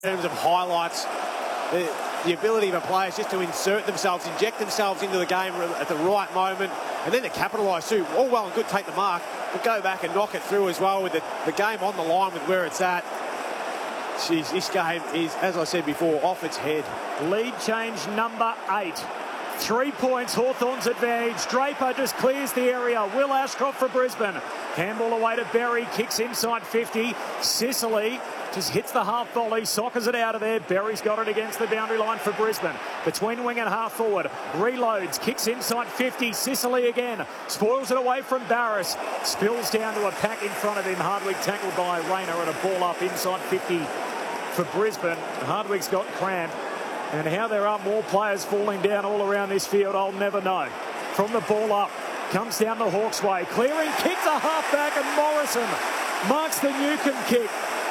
In terms of highlights, the ability of a player just to insert themselves, inject themselves into the game at the right moment, and then to capitalise too. All well and good, take the mark, but go back and knock it through as well with the game on the line with where it's at. Jeez, this game is, as I said before, off its head. Lead change number 8. 3 points, Hawthorn's advantage. Draper just clears the area. Will Ashcroft for Brisbane. Handball away to Berry, kicks inside 50. Sicily just hits the half volley, soccers it out of there. Berry's got it against the boundary line for Brisbane. Between wing and half forward. Reloads, kicks inside 50. Sicily again. Spoils it away from Barris. Spills down to a pack in front of him. Hardwick tackled by Rayner and a ball up inside 50 for Brisbane. Hardwick's got cramp. And how there are more players falling down all around this field, I'll never know. From the ball up, comes down the Hawks way. Clearing, kicks a half-back, and Morrison marks the Newcombe kick.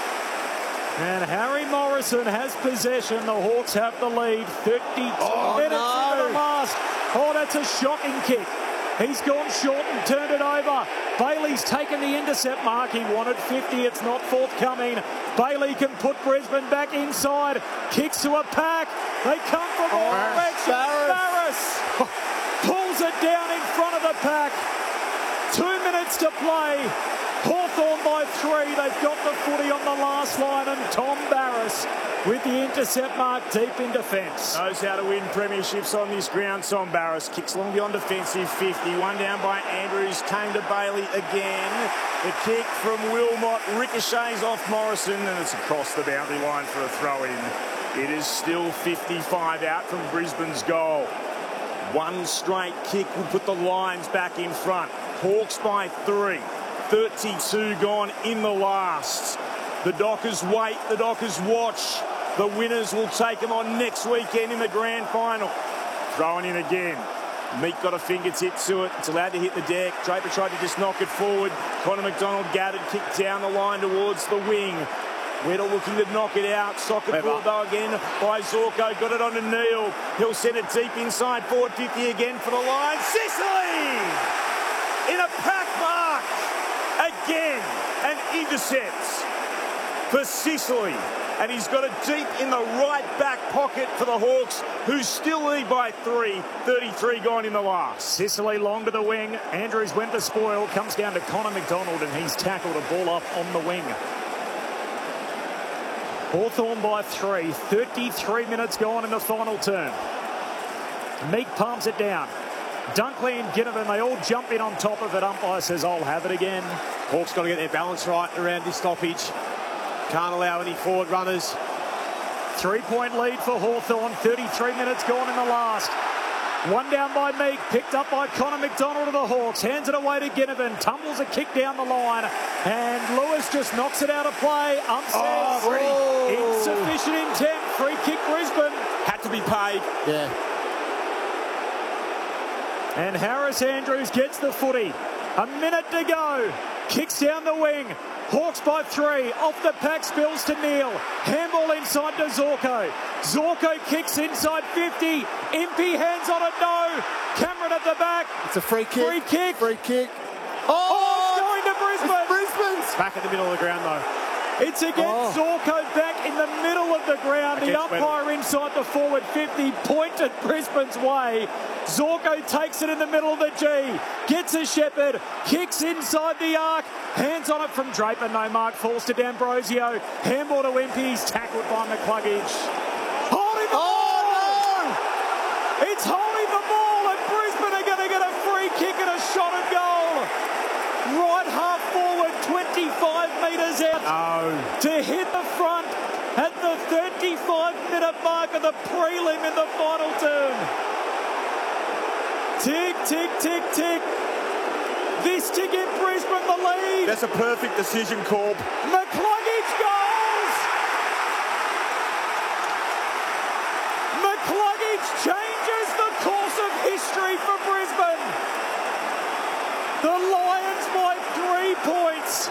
And Harry Morrison has possession. The Hawks have the lead. 32 minutes into the last. Oh, that's a shocking kick. He's gone short and turned it over. Bailey's taken the intercept mark. He wanted 50. It's not forthcoming. Bailey can put Brisbane back inside. Kicks to a pack. They come from all directions. Barris pulls it down in front of the pack. 2 minutes to play. Hawthorn by 3. They've got the footy on the last line, and Tom Barris with the intercept mark deep in defence. Knows how to win premierships on this ground. Tom Barris kicks long beyond defensive 50. One down by Andrews. Came to Bailey again. The kick from Wilmot ricochets off Morrison, and it's across the boundary line for a throw-in. It is still 55 out from Brisbane's goal. One straight kick will put the Lions back in front. Hawks by 3. 32 gone in the last. The Dockers wait, the Dockers watch. The winners will take them on next weekend in the grand final. Throwing in again. Meek got a fingertip to it. It's allowed to hit the deck. Draper tried to just knock it forward. Connor McDonald gathered, kicked down the line towards the wing. Weddle looking to knock it out. Socket ball though again by Zorko. Got it on to Neil. He'll send it deep inside. Forward 50 again for the line. Sicily! In a pack mark. Again. And intercepts for Sicily. And he's got it deep in the right back pocket for the Hawks, who still lead by 3. 33 gone in the last. Sicily long to the wing. Andrews went to spoil. Comes down to Connor McDonald, and he's tackled a ball up on the wing. Hawthorn by 3. 33 minutes gone in the final term. Meek palms it down. Dunkley and Ginnivan, they all jump in on top of it. Umpire says, I'll have it again. Hawks got to get their balance right around this stoppage. Can't allow any forward runners. 3-point lead for Hawthorn. 33 minutes gone in the last. One down by Meek, picked up by Connor McDonald of the Hawks. Hands it away to Ginnivan. Tumbles a kick down the line. And Lewis just knocks it out of play. Insufficient intent. Free kick Brisbane. Had to be paid. Yeah. And Harris Andrews gets the footy. A minute to go. Kicks down the wing. Hawks by 3. Off the pack, spills to Neil. Handball inside to Zorko. Zorko kicks inside 50. Impey hands on it, no. Cameron at the back. It's a free kick. Free kick. Free kick. Oh, it's going to Brisbane. It's Brisbane's. Back in the middle of the ground, though. It's against Zorko back in the middle of the ground. The umpire inside the forward 50 pointed Brisbane's way. Zorko takes it in the middle of the G. Gets a Shepherd. Kicks inside the arc. Hands on it from Draper. No mark. Falls to D'Ambrosio. Handball to Impey. He's tackled by McCluggage. Holding the ball! No! It's holding the ball, and Brisbane are going to get a free kick and a shot at goal. Right half forward, 25 metres out to hit the front at the 35-minute mark of the prelim in the final term. Tick, tick, tick, tick. This to give Brisbane the lead. That's a perfect decision, Corb. McCluggage goals! McCluggage changes the course of history for Brisbane. The Lions by 3 points.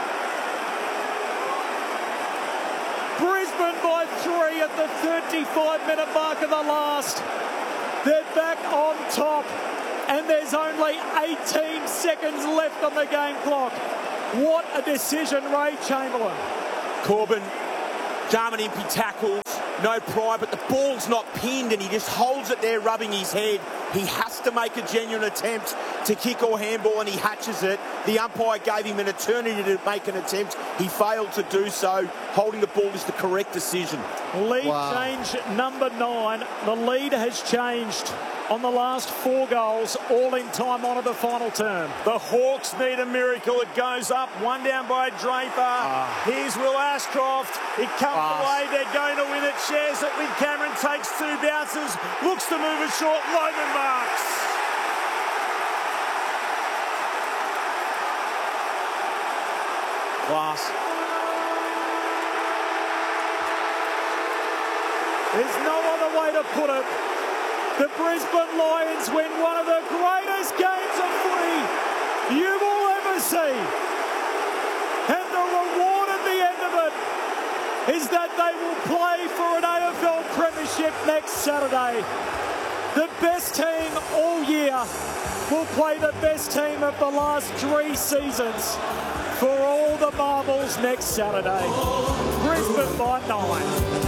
Brisbane by 3 at the 35-minute mark of the last. They're back on top, and there's only 18 seconds left on the game clock. What a decision, Ray Chamberlain. Corbin, Jarman Impey tackles. no pride, but the ball's not pinned and he just holds it there rubbing his head. He has to make a genuine attempt to kick or handball and he hatches it. The umpire gave him an eternity to make an attempt. He failed to do so. Holding the ball is the correct decision. Lead change number 9. The lead has changed on the last 4 goals, all in time on of the final term. The Hawks need a miracle. It goes up, 1 down by Draper. Here's Will Ashcroft. It comes away. They're going to win it. Shares it with Cameron. Takes 2 bounces. Looks to move it short. Logan marks. Class. There's no other way to put it. The Brisbane Lions win one of the greatest games of footy you will ever see. And the reward at the end of it is that they will play for an AFL Premiership next Saturday. The best team all year will play the best team of the last 3 seasons for all the marbles next Saturday. Brisbane by 9.